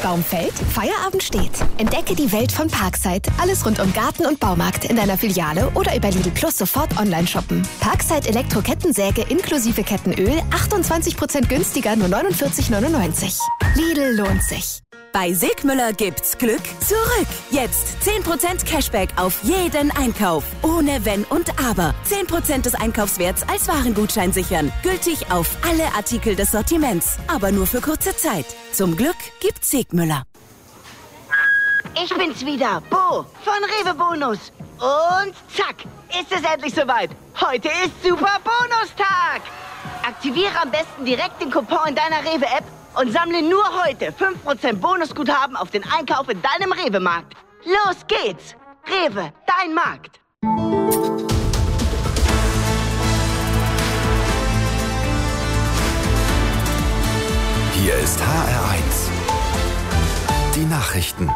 Baum fällt, Feierabend steht. Entdecke die Welt von Parkside. Alles rund um Garten und Baumarkt in deiner Filiale oder über Lidl Plus sofort online shoppen. Parkside Elektro-Kettensäge inklusive Kettenöl 28% günstiger, nur 49,99. Lidl lohnt sich. Bei Sigmüller gibt's Glück zurück. Jetzt 10% Cashback auf jeden Einkauf. Ohne Wenn und Aber. 10% des Einkaufswerts als Warengutschein sichern. Gültig auf alle Artikel des Sortiments. Aber nur für kurze Zeit. Zum Glück gibt's Sigmüller. Ich bin's wieder, Bo von Rewe Bonus. Und zack, ist es endlich soweit. Heute ist Super Bonustag. Aktiviere am besten direkt den Coupon in deiner Rewe-App und sammle nur heute 5% Bonusguthaben auf den Einkauf in deinem Rewe-Markt. Los geht's! Rewe, dein Markt. Hier ist HR1. Die Nachrichten.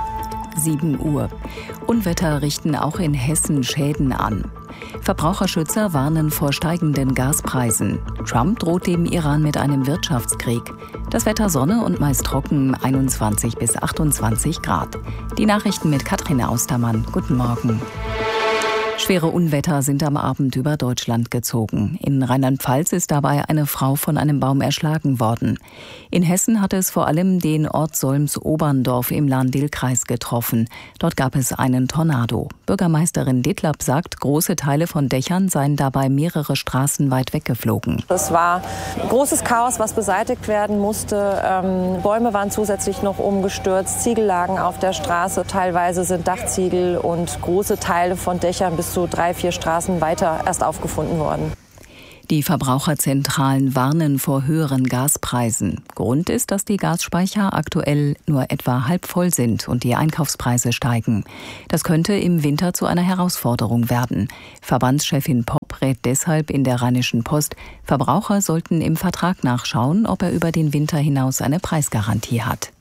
7 Uhr. Unwetter richten auch in Hessen Schäden an. Verbraucherschützer warnen vor steigenden Gaspreisen. Trump droht dem Iran mit einem Wirtschaftskrieg. Das Wetter Sonne und meist trocken, 21 bis 28 Grad. Die Nachrichten mit Katrin Austermann. Guten Morgen. Schwere Unwetter sind am Abend über Deutschland gezogen. In Rheinland-Pfalz ist dabei eine Frau von einem Baum erschlagen worden. In Hessen hat es vor allem den Ort Solms-Oberndorf im Lahn-Dill-Kreis getroffen. Dort gab es einen Tornado. Bürgermeisterin Dittlab sagt, große Teile von Dächern seien dabei mehrere Straßen weit weggeflogen. Es war großes Chaos, was beseitigt werden musste. Bäume waren zusätzlich noch umgestürzt, Ziegel lagen auf der Straße. Teilweise sind Dachziegel und große Teile von Dächern bis zu 3-4 Straßen weiter erst aufgefunden worden. Die Verbraucherzentralen warnen vor höheren Gaspreisen. Grund ist, dass die Gasspeicher aktuell nur etwa halb voll sind und die Einkaufspreise steigen. Das könnte im Winter zu einer Herausforderung werden. Verbandschefin Popp rät deshalb in der Rheinischen Post, Verbraucher sollten im Vertrag nachschauen, ob er über den Winter hinaus eine Preisgarantie hat.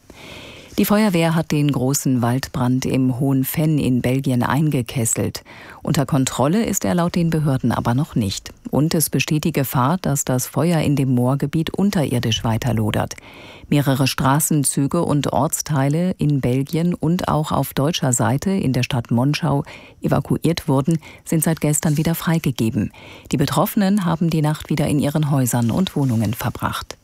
Die Feuerwehr hat den großen Waldbrand im Hohen Venn in Belgien eingekesselt. Unter Kontrolle ist er laut den Behörden aber noch nicht. Und es besteht die Gefahr, dass das Feuer in dem Moorgebiet unterirdisch weiterlodert. Mehrere Straßenzüge und Ortsteile in Belgien und auch auf deutscher Seite in der Stadt Monschau evakuiert wurden, sind seit gestern wieder freigegeben. Die Betroffenen haben die Nacht wieder in ihren Häusern und Wohnungen verbracht.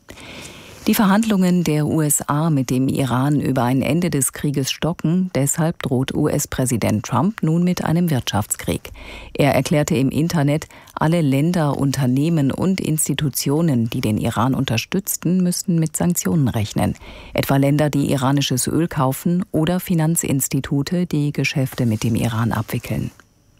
Die Verhandlungen der USA mit dem Iran über ein Ende des Krieges stocken. Deshalb droht US-Präsident Trump nun mit einem Wirtschaftskrieg. Er erklärte im Internet, alle Länder, Unternehmen und Institutionen, die den Iran unterstützten, müssten mit Sanktionen rechnen. Etwa Länder, die iranisches Öl kaufen oder Finanzinstitute, die Geschäfte mit dem Iran abwickeln.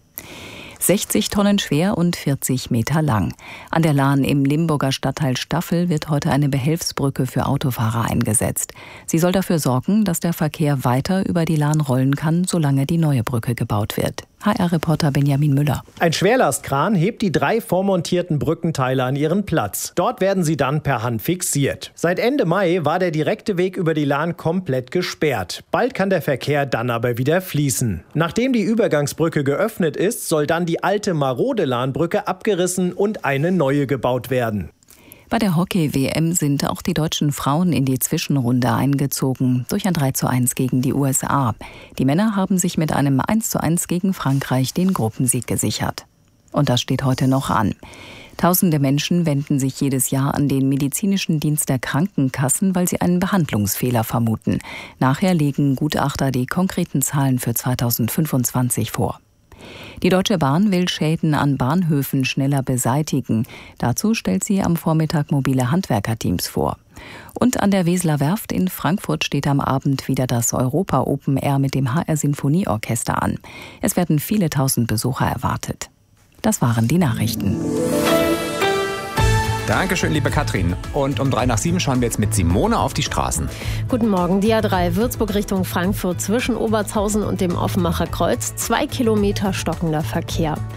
60 Tonnen schwer und 40 Meter lang. An der Lahn im Limburger Stadtteil Staffel wird heute eine Behelfsbrücke für Autofahrer eingesetzt. Sie soll dafür sorgen, dass der Verkehr weiter über die Lahn rollen kann, solange die neue Brücke gebaut wird. HR-Reporter Benjamin Müller. Ein Schwerlastkran hebt die 3 vormontierten Brückenteile an ihren Platz. Dort werden sie dann per Hand fixiert. Seit Ende Mai war der direkte Weg über die Lahn komplett gesperrt. Bald kann der Verkehr dann aber wieder fließen. Nachdem die Übergangsbrücke geöffnet ist, soll dann die alte marode Lahnbrücke abgerissen und eine neue gebaut werden. Bei der Hockey-WM sind auch die deutschen Frauen in die Zwischenrunde eingezogen, durch ein 3:1 gegen die USA. Die Männer haben sich mit einem 1:1 gegen Frankreich den Gruppensieg gesichert. Und das steht heute noch an. Tausende Menschen wenden sich jedes Jahr an den medizinischen Dienst der Krankenkassen, weil sie einen Behandlungsfehler vermuten. Nachher legen Gutachter die konkreten Zahlen für 2025 vor. Die Deutsche Bahn will Schäden an Bahnhöfen schneller beseitigen. Dazu stellt sie am Vormittag mobile Handwerkerteams vor. Und an der Weseler Werft in Frankfurt steht am Abend wieder das Europa Open Air mit dem HR Sinfonieorchester an. Es werden viele tausend Besucher erwartet. Das waren die Nachrichten. Dankeschön, liebe Katrin. Und um 6:03 schauen wir jetzt mit Simone auf die Straßen. Guten Morgen. Die A3 Würzburg Richtung Frankfurt zwischen Obertshausen und dem Offenbacher Kreuz. 2 Kilometer stockender Verkehr.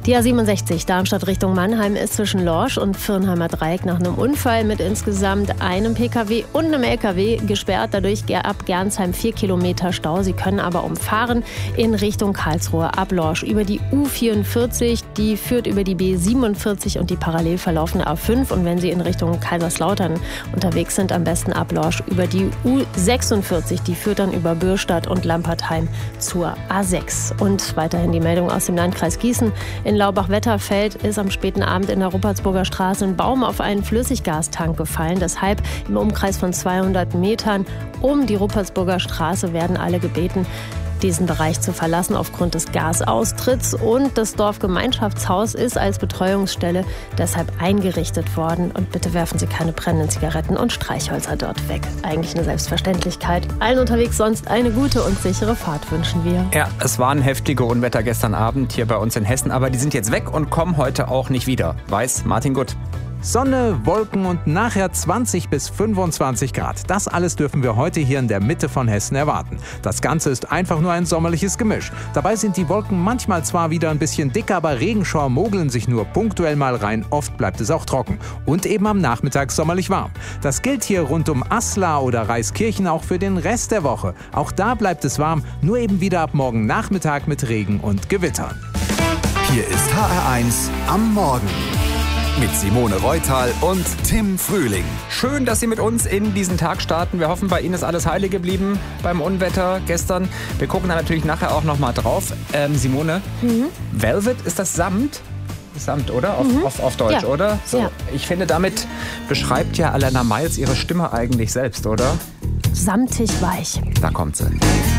Die A67 Darmstadt Richtung Mannheim ist zwischen Lorsch und Firnheimer Dreieck nach einem Unfall mit insgesamt einem Pkw und einem Lkw gesperrt. Dadurch ab Gernsheim 4 Kilometer Stau. Sie können aber umfahren in Richtung Karlsruhe ab Lorsch über die U44. Die führt über die B47 und die parallel verlaufende A5. Und wenn Sie in Richtung Kaiserslautern unterwegs sind, am besten ab Lorsch über die U46. Die führt dann über Bürstadt und Lampertheim zur A6. Und weiterhin die Meldung aus dem Landkreis Gießen. In Laubach-Wetterfeld ist am späten Abend in der Ruppertsburger Straße ein Baum auf einen Flüssiggastank gefallen. Deshalb im Umkreis von 200 Metern um die Ruppertsburger Straße werden alle gebeten, diesen Bereich zu verlassen aufgrund des Gasaustritts. Und das Dorfgemeinschaftshaus ist als Betreuungsstelle deshalb eingerichtet worden. Und bitte werfen Sie keine brennenden Zigaretten und Streichhölzer dort weg. Eigentlich eine Selbstverständlichkeit. Allen unterwegs sonst eine gute und sichere Fahrt wünschen wir. Ja, es waren heftige Unwetter gestern Abend hier bei uns in Hessen, aber die sind jetzt weg und kommen heute auch nicht wieder. Weiß Martin Gutt. Sonne, Wolken und nachher 20 bis 25 Grad. Das alles dürfen wir heute hier in der Mitte von Hessen erwarten. Das Ganze ist einfach nur ein sommerliches Gemisch. Dabei sind die Wolken manchmal zwar wieder ein bisschen dicker, aber Regenschauer mogeln sich nur punktuell mal rein. Oft bleibt es auch trocken. Und eben am Nachmittag sommerlich warm. Das gilt hier rund um Aslar oder Reiskirchen auch für den Rest der Woche. Auch da bleibt es warm, nur eben wieder ab morgen Nachmittag mit Regen und Gewittern. Hier ist HR1 am Morgen. Mit Simone Reutal und Tim Frühling. Schön, dass Sie mit uns in diesen Tag starten. Wir hoffen, bei Ihnen ist alles heile geblieben beim Unwetter gestern. Wir gucken da natürlich nachher auch noch mal drauf. Simone, Velvet, ist das Samt? Samt, oder? Auf Deutsch, ja. Oder? So, ja. Ich finde, damit beschreibt ja Alana Miles ihre Stimme eigentlich selbst, oder? Samtig weich. Da kommt sie.